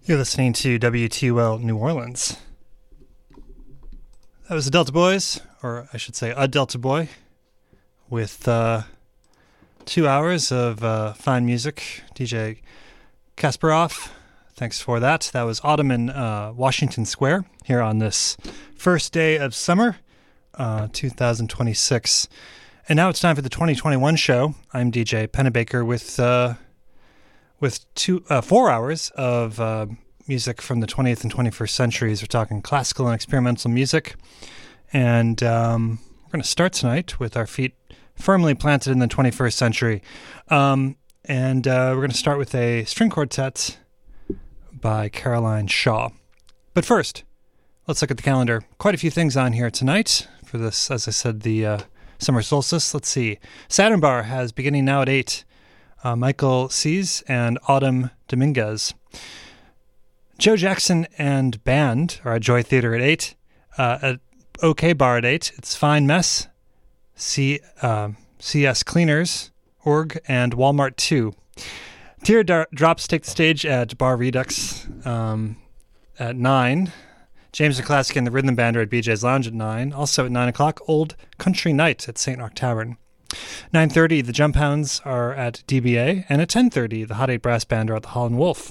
You're listening to WTUL New Orleans. That was the Delta Boys, or I should say a Delta Boy, with 2 hours of fine music. DJ Kasparov, thanks for that. That was Autumn in Washington Square here on this first day of summer, 2026. And now it's time for the 2021 show. I'm DJ Pennebaker with 4 hours of music from the 20th and 21st centuries. We're talking classical and experimental music. And we're going to start tonight with our feet firmly planted in the 21st century. We're going to start with a string quartet by Caroline Shaw. But first, let's look at the calendar. Quite a few things on here tonight for this, as I said, the summer solstice. Let's see. Saturn Bar has beginning now at 8. Michael Sees and Autumn Dominguez. Joe Jackson and Band are at Joy Theater at 8. At OK Bar at 8, it's Fine Mess, CS Cleaners, Org, and Walmart 2. Teardrops take the stage at Bar Redux at 9. James McClaskey and the Rhythm Band are at BJ's Lounge at 9. Also at 9 o'clock, Old Country Night at St. Roch Tavern. 9:30, the Jump Hounds are at DBA, and at 10:30, the Hot 8 Brass Band are at the Holland Wolf.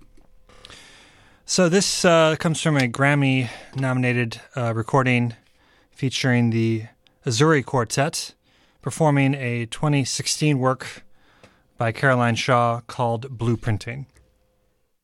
So this comes from a Grammy-nominated recording featuring the Azuri Quartet, performing a 2016 work by Caroline Shaw called Blueprinting.